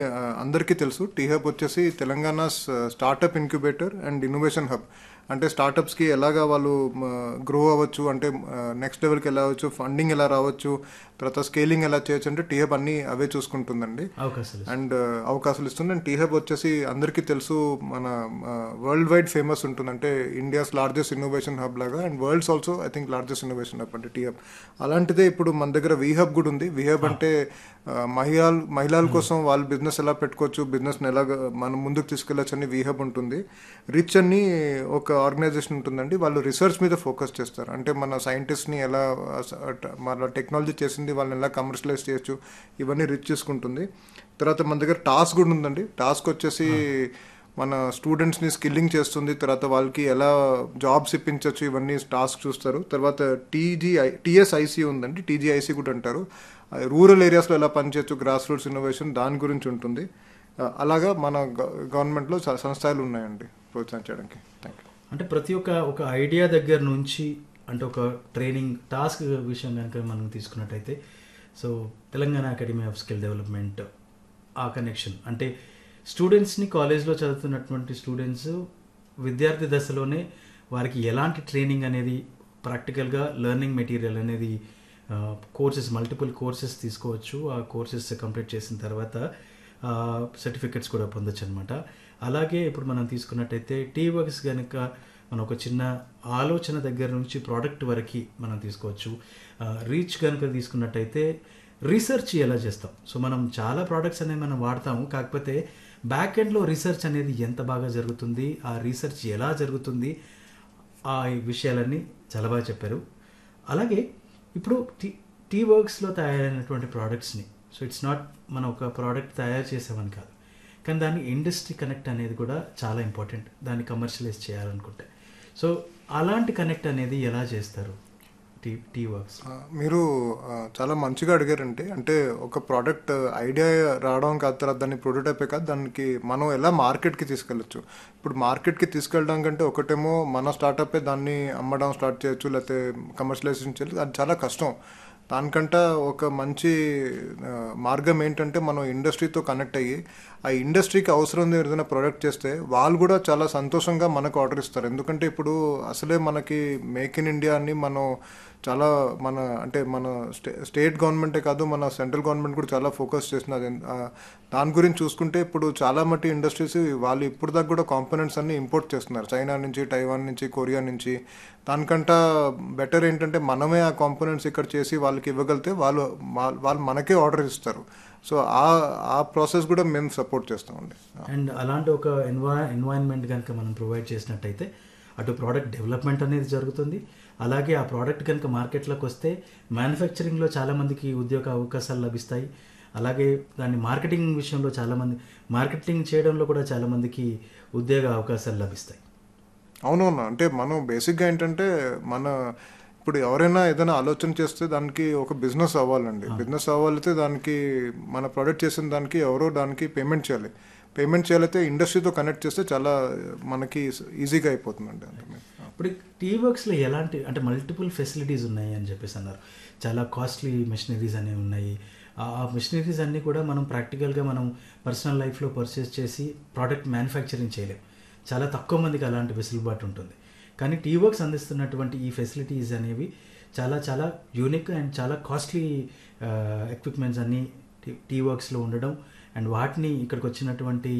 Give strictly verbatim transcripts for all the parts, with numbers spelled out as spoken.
ఆహ్, అందరికీ తెలుసు. టీ హబ్ వచ్చేసి Telangana's startup incubator and innovation hub. అంటే స్టార్టప్స్‌కి ఎలాగా వాళ్ళు మ గ్రో అవ్వచ్చు, అంటే ఆహ్, నెక్స్ట్ లెవెల్‌కి ఎలా అవ్వచ్చు, ఫండింగ్ ఎలా రావచ్చు, తర్వాత స్కేలింగ్ ఎలా చేయొచ్చు అంటే టీ హబ్ అన్నీ అవే చూసుకుంటుందండి. అవకాశాలు ఇస్తుంది. అండ్ అవకాశాలు ఇస్తుంది. అండ్ టీ హబ్ వచ్చేసి అందరికీ తెలుసు, మన వరల్డ్ వైడ్ ఫేమస్ ఉంటుంది. అంటే ఇండియాస్ లార్జెస్ట్ ఇన్నోవేషన్ హబ్ లాగా, and world's also I think largest innovation hub అంటే టీ హబ్. అలాంటిదే ఇప్పుడు మన దగ్గర వి హబ్ కూడా ఉంది. వి హబ్ అంటే మహిళలు మహిళల కోసం వాళ్ళ బిజినెస్ ఎలా పెట్టుకోవచ్చు, బిజినెస్ని ఎలా మనం ముందుకు తీసుకెళ్ళచ్చు అని వి హబ్ ఉంటుంది. రిచ్ అని ఒక ఆర్గనైజేషన్ ఉంటుందండి. వాళ్ళు రీసెర్చ్ మీద ఫోకస్ చేస్తారు. అంటే మన సైంటిస్ట్ని ఎలా, మన టెక్నాలజీ చేసింది వాళ్ళని ఎలా కమర్షియలైజ్ చేయొచ్చు, ఇవన్నీ రిచ్ చేసుకుంటుంది. తర్వాత మన దగ్గర టాస్క్ కూడా ఉందండి. టాస్క్ వచ్చేసి మన స్టూడెంట్స్ని స్కిల్లింగ్ చేస్తుంది. తర్వాత వాళ్ళకి ఎలా జాబ్స్ ఇప్పించవచ్చు, ఇవన్నీ టాస్క్ చూస్తారు. తర్వాత టీజీఐ టీఎస్ఐసి ఉందండి. టీజీఐసి కూడా అంటారు. రూరల్ ఏరియాస్లో ఎలా పనిచేయచ్చు, గ్రాస్ రూట్స్ ఇన్నోవేషన్, దాని గురించి ఉంటుంది. అలాగా మన గవర్నమెంట్లో సంస్థలు ఉన్నాయండి ప్రోత్సహించడానికి. Thank you. అంటే ప్రతి ఒక్క ఒక ఐడియా దగ్గర నుంచి, అంటే ఒక ట్రైనింగ్ టాస్క్ విషయం కనుక మనం తీసుకున్నట్టయితే, so Telangana academy of skill development ఆ కనెక్షన్ అంటే స్టూడెంట్స్ని కాలేజ్లో చదువుతున్నటువంటి స్టూడెంట్స్ విద్యార్థి దశలోనే వారికి ఎలాంటి ట్రైనింగ్ అనేది, ప్రాక్టికల్గా లెర్నింగ్ మెటీరియల్ అనేది కోర్సెస్, మల్టిపుల్ కోర్సెస్ తీసుకోవచ్చు. ఆ కోర్సెస్ కంప్లీట్ చేసిన తర్వాత సర్టిఫికెట్స్ కూడా పొందొచ్చు అనమాట. అలాగే ఇప్పుడు మనం తీసుకున్నట్టయితే టీ వర్క్స్ కనుక మనం ఒక చిన్న ఆలోచన దగ్గర నుంచి ప్రోడక్ట్ వరకు మనం తీసుకోవచ్చు. రీచ్ కనుక తీసుకున్నట్టయితే రీసెర్చ్ ఎలా చేస్తాం. సో మనం చాలా ప్రోడక్ట్స్ అనేవి మనం వాడతాము, కాకపోతే బ్యాక్ ఎండ్లో రీసెర్చ్ అనేది ఎంత బాగా జరుగుతుంది, ఆ రీసెర్చ్ ఎలా జరుగుతుంది, ఆ విషయాలన్నీ చాలా బాగా చెప్పారు. అలాగే ఇప్పుడు టీ టీ వర్క్స్లో తయారైనటువంటి ప్రోడక్ట్స్ని, సో ఇట్స్ నాట్ మనం ఒక ప్రోడక్ట్ తయారు చేసామని కాదు, కానీ దాన్ని ఇండస్ట్రీ కనెక్ట్ అనేది కూడా చాలా ఇంపార్టెంట్, దాన్ని కమర్షియలైజ్ చేయాలనుకుంటే. సో అలాంటి కనెక్ట్ అనేది ఎలా చేస్తారు టీ టీ వర్క్స్? మీరు చాలా మంచిగా అడిగారంటే, అంటే ఒక ప్రోడక్ట్ ఐడియా రావడం కాదు, తర్వాత దాన్ని ప్రోటోటైపే కాదు, దానికి మనం ఎలా మార్కెట్కి తీసుకెళ్ళచ్చు. ఇప్పుడు మార్కెట్కి తీసుకెళ్ళడం కంటే ఒకటేమో మన స్టార్టప్పే దాన్ని అమ్మడం స్టార్ట్ చేయొచ్చు, లేకపోతే కమర్షియలైజేషన్ చేయొచ్చు, అది చాలా కష్టం. దానికంటే ఒక మంచి మార్గం ఏంటంటే మనం ఇండస్ట్రీతో కనెక్ట్ అయ్యి ఆ ఇండస్ట్రీకి అవసరం ఏదైనా ప్రోడక్ట్ చేస్తే వాళ్ళు కూడా చాలా సంతోషంగా మనకు ఆర్డర్ ఇస్తారు. ఎందుకంటే ఇప్పుడు అసలే మనకి మేక్ ఇన్ ఇండియా అని మనం చాలా మన అంటే మన స్టే స్టేట్ గవర్నమెంటే కాదు, మన సెంట్రల్ గవర్నమెంట్ కూడా చాలా ఫోకస్ చేస్తున్నది. దాని గురించి చూసుకుంటే ఇప్పుడు చాలా మట్టి ఇండస్ట్రీస్ వాళ్ళు ఇప్పుడు దాకా కూడా కాంపోనెంట్స్ అన్ని ఇంపోర్ట్ చేస్తున్నారు, చైనా నుంచి, టైవాన్ నుంచి, కొరియా నుంచి. దానికంటే బెటర్ ఏంటంటే మనమే ఆ కాంపోనెంట్స్ ఇక్కడ చేసి వాళ్ళకి ఇవ్వగలిగితే వాళ్ళు వాళ్ళు మనకే ఆర్డర్ ఇస్తారు. సో ఆ ఆ ప్రాసెస్ కూడా మేము సపోర్ట్ చేస్తామండి. అండ్ అలాంటి ఒక ఎన్వా ఎన్వైరన్మెంట్ కనుక మనం ప్రొవైడ్ చేసినట్టయితే అటు ప్రోడక్ట్ డెవలప్మెంట్ అనేది జరుగుతుంది, అలాగే ఆ ప్రోడక్ట్ కనుక మార్కెట్లోకి వస్తే మ్యానుఫ్యాక్చరింగ్లో చాలామందికి ఉద్యోగ అవకాశాలు లభిస్తాయి. అలాగే దాన్ని మార్కెటింగ్ విషయంలో చాలామంది మార్కెటింగ్ చేయడంలో కూడా చాలామందికి ఉద్యోగ అవకాశాలు లభిస్తాయి. అవునవును. అంటే మనం బేసిక్గా ఏంటంటే మన ఇప్పుడు ఎవరైనా ఏదైనా ఆలోచన చేస్తే దానికి ఒక బిజినెస్ అవ్వాలండి. బిజినెస్ అవ్వాలైతే దానికి మన ప్రోడక్ట్ చేసిన దానికి ఎవరో దానికి పేమెంట్ చేయాలి. పేమెంట్ చేయాలైతే ఇండస్ట్రీతో కనెక్ట్ చేస్తే చాలా మనకి ఈజీగా అయిపోతుందండి. ఇప్పుడు టీ వర్క్స్లో ఎలాంటి అంటే మల్టిపుల్ ఫెసిలిటీస్ ఉన్నాయి అని చెప్పేసి అన్నారు. చాలా కాస్ట్లీ మెషినరీస్ అనేవి ఉన్నాయి. ఆ మెషినరీస్ అన్నీ కూడా మనం ప్రాక్టికల్గా మనం పర్సనల్ లైఫ్లో పర్చేస్ చేసి ప్రోడక్ట్ మ్యానుఫ్యాక్చరింగ్ చేయలేం. చాలా తక్కువ మందికి అలాంటి వెసులుబాటు ఉంటుంది. కానీ టీ వర్క్స్ అందిస్తున్నటువంటి ఈ ఫెసిలిటీస్ అనేవి చాలా చాలా యూనిక్ అండ్ చాలా కాస్ట్లీ ఎక్విప్మెంట్స్ అన్నీ టీ వర్క్స్లో ఉండడం, అండ్ వాటిని ఇక్కడికి వచ్చినటువంటి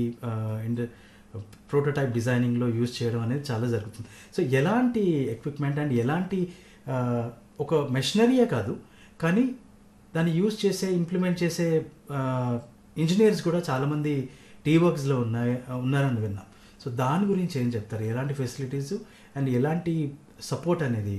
ప్రోటోటైప్ డిజైనింగ్లో యూజ్ చేయడం అనేది చాలా జరుగుతుంది. సో ఎలాంటి ఎక్విప్మెంట్ అండ్ ఎలాంటి ఒక మెషినరీయే కాదు, కానీ దాన్ని యూజ్ చేసే ఇంప్లిమెంట్ చేసే ఇంజనీర్స్ కూడా చాలామంది టీ వర్క్స్లో ఉన్నాయి ఉన్నారని విన్నాం. సో దాని గురించి ఏం చెప్తారు? ఎలాంటి ఫెసిలిటీస్ అండ్ ఎలాంటి సపోర్ట్ అనేది?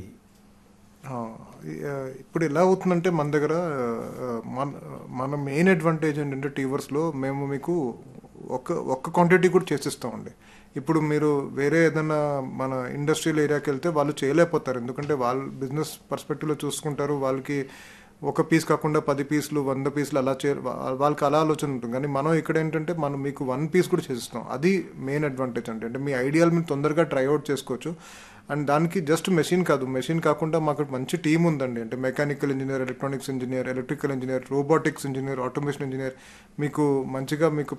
ఇప్పుడు ఎలా అవుతుందంటే మన దగ్గర మన మన మెయిన్ అడ్వాంటేజ్ ఏంటంటే టీ వర్క్స్లో మేము మీకు ఒక్క ఒక్క క్వాంటిటీ కూడా చేసిస్తామండి. ఇప్పుడు మీరు వేరే ఏదైనా మన ఇండస్ట్రియల్ ఏరియాకి వెళ్తే వాళ్ళు చేయలేకపోతారు, ఎందుకంటే వాళ్ళ బిజినెస్ పర్స్పెక్టివ్లో చూసుకుంటారు. వాళ్ళకి ఒక పీస్ కాకుండా పది పీసులు, వంద పీసులు అలా చే వాళ్ళకి అలా ఆలోచన ఉంటుంది. కానీ మనం ఇక్కడ ఏంటంటే మనం మీకు వన్ పీస్ కూడా చేసిస్తాం. అది మెయిన్ అడ్వాంటేజ్ అంటే అంటే మీ ఐడియాలు మీరు తొందరగా ట్రైఅవుట్ చేసుకోవచ్చు. అండ్ దానికి జస్ట్ మెషిన్ కాదు, మెషిన్ కాకుండా మాకు మంచి టీం ఉందండి. అంటే mechanical engineer, electronics engineer, electrical engineer, robotics engineer, automation engineer, మీకు మంచిగా మీకు